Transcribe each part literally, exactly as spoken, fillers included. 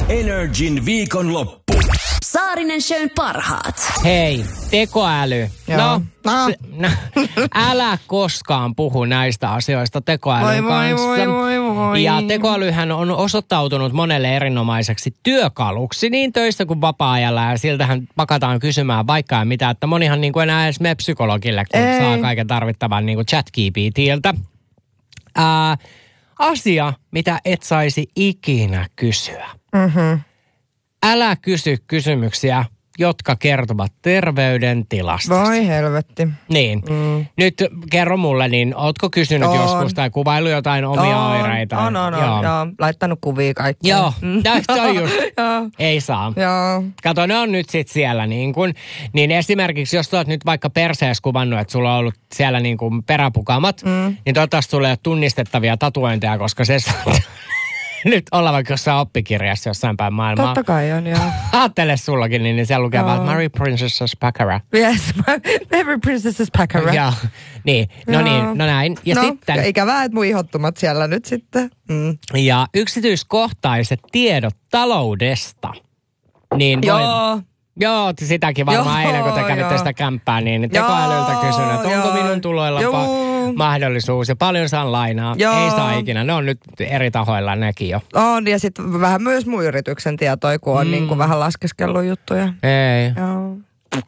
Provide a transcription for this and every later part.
Energin viikonloppu. Saarinen Shown parhaat. Hei, tekoäly. Joo. No, No. no, älä koskaan puhu näistä asioista tekoälyn Voi, voi, kanssa. voi, voi, voi. Ja tekoälyhän on osoittautunut monelle erinomaiseksi työkaluksi niin töissä kuin vapaa-ajalla. Ja siltähän pakataan kysymään vaikka ja mitä, että monihan niin kuin enää edes mene psykologille, kun Ei. saa kaiken tarvittavan niin kuin ChatGPTiltä. Ää, asia, mitä et saisi ikinä kysyä. Mm-hmm. Älä kysy kysymyksiä, jotka kertovat terveydentilasta. Voi helvetti. Niin. Mm. Nyt kerro mulle, niin ootko kysynyt On. joskus tai kuvailu jotain omia on, oireita? On, on, on. Joo. Joo. Laittanut kuvia kaikkea. Joo, Mm. se on just. Joo. Ei saa. Joo. Kato, ne on nyt sit siellä niin kun. Niin esimerkiksi, jos sä oot nyt vaikka perseessä kuvannut, että sulla on ollut siellä niin kuin peräpukamat, mm. niin toivottavasti sulla ei ole tunnistettavia tatuointeja, koska se saa nyt olla vaikka jossain oppikirjassa jossain päin maailmaa. Totta kai on, joo. Aattele sullakin, niin, niin siellä lukee Joo. vaan Mary Princess Baccarat. Yes, every princess is Baccarat. Joo, niin, no Joo. niin, no näin. Ja no, sitten... ikävää, että mun ihottumat siellä nyt sitten. Mm. Ja yksityiskohtaiset tiedot taloudesta. Niin voi, Joo. Joo, sitäkin varmaan Joo, eilen, kun te kävitte joo. sitä kämppää, niin tekoälyltä Joo, kysyn, että onko joo. minun tuloilla pa- mahdollisuus ja paljon saan lainaa. Joo. Ei saa ikinä, ne on nyt eri tahoilla nekin jo. On, ja sitten vähän myös mun yrityksen tietoja, kun on Mm. niin kuin vähän laskeskellut juttuja. Ei. Joo.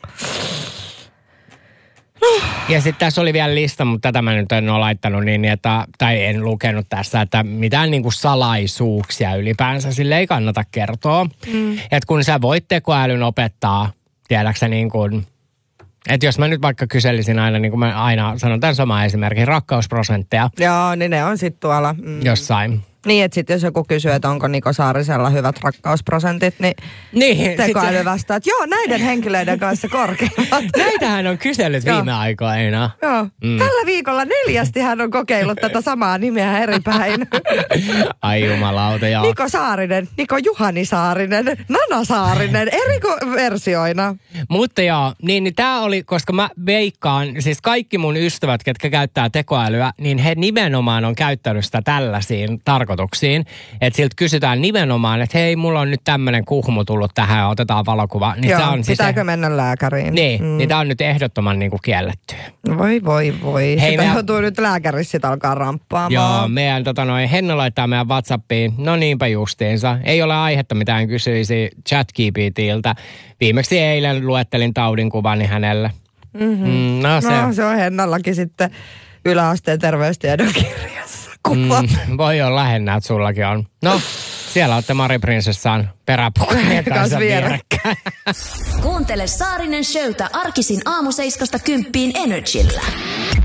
Ja sitten tässä oli vielä lista, mutta tätä mä nyt en ole laittanut niin, että, tai en lukenut tässä, että mitään niinku salaisuuksia ylipäänsä sille ei kannata kertoa. Mm. Että kun sä voit tekoälyn opettaa, tiedäksä niin kuin, että jos mä nyt vaikka kyselisin aina, niin kuin mä aina sanon tämän saman esimerkin, rakkausprosentteja Joo, niin ne on sitten tuolla. Mm. jossain. Niin, että sitten jos joku kysyy, että onko Niko Saarisella hyvät rakkausprosentit, niin, Niin, tekoäly sit- vastaa, että joo, näiden henkilöiden kanssa korkeimmat. näitähän on kysellyt Joo. viime aikoina. Joo. Mm. Tällä viikolla neljästi hän on kokeillut tätä samaa nimeä eri päin. Ai jumalauta, joo. Niko Saarinen, Niko Juhani Saarinen, Nana Saarinen, eri ko- versioina. Mutta joo, niin, niin tämä oli, koska mä veikkaan, siis kaikki mun ystävät, ketkä käyttää tekoälyä, niin he nimenomaan on käyttänyt sitä tällaisiin tarkoituksiin. Että siltä kysytään nimenomaan, että hei, mulla on nyt tämmöinen kuhmu tullut tähän ja otetaan valokuva. Niin Joo, tää on siis pitääkö se, mennä lääkäriin? niin, mm. niin tämä on nyt ehdottoman niin kuin kielletty. Voi, voi, voi. Hei, Hei, sitä meidän- joutuu nyt lääkärissä sit alkaa ramppaamaan. Joo, meidän tota noin, Henna laittaa meidän WhatsAppiin, no niinpä justiinsa. Ei ole aihetta mitään kysyisi ChatGPTiltä. Viimeksi eilen luettelin taudinkuvani hänelle. Mm-hmm. Mm, no se, No se on Hennallakin sitten yläasteen terveystiedon kirjassa kuva. mm, voi olla lähinnä, että sullakin on. No, siellä olette Mari Prinsessaan peräpukujen kanssa Kanssa vierekkäin. Kuuntele Saarinen Showta arkisin aamu seiskasta kymppiin Energillä.